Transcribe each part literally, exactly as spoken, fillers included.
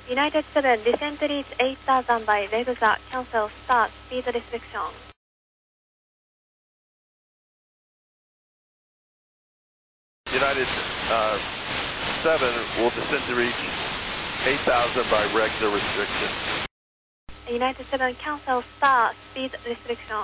United seven, descent reach eight thousand by Regusa, cancel start, speed restriction. United uh, seven will descend to reach eight thousand by regular restriction. United seven, cancel start, speed restriction.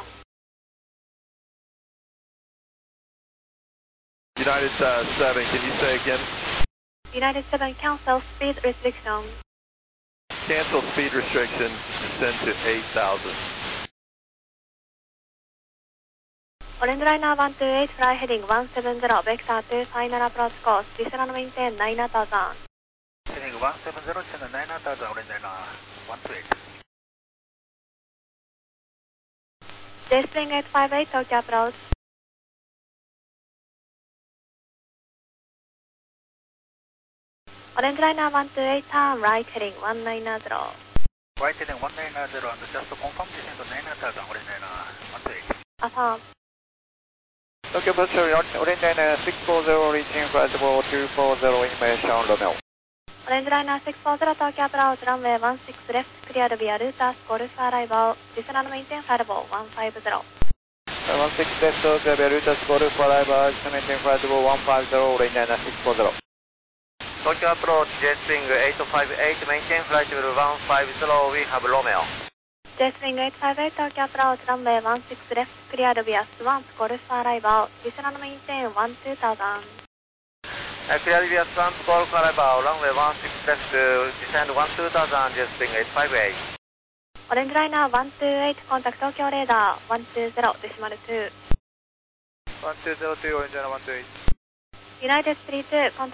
United uh, seven, can you say again? United seven, cancel speed restriction. Cancel speed restriction, descend to eight thousand. Orange Liner one two eight, fly heading one seven zero, vector to final approach course, descend maintain nine thousand. Heading one seven zero, channel nine thousand, Orange Liner one two eight. J-Spring eight five eight, Tokyo approach. Orange Liner one two eight, turn right heading one nine zero. Right heading one nine zero, and just to confirm descend to nine thousand, Orange Liner one two eight. Affirm. Tokyo approach, Orange Liner six four zero, reaching flight level two four zero, information Romeo. Orange Liner six four zero, Tokyo approach, runway one six left, cleared via Reuters, Golf arrival, descend maintain flight level one five zero. one six left, Tokyo via Reuters, Golf arrival, maintain flight level one five zero, Orange Liner six four zero. Tokyo approach, J-Spring eight five eight, maintain flight level one five zero, we have Romeo. J-Spring eight five eight, Tokyo approach, runway one six left, cleared via Swans, Golf arrival, descend maintain one two thousand. Uh, cleared via Swans, Golf arrival, runway one six left, uh, descend one two thousand, J-Spring eight five eight. Orange Liner one two eight, contact Tokyo radar one two zero, decimal two. one two zero two, Orange Liner one two eight. United three two, contact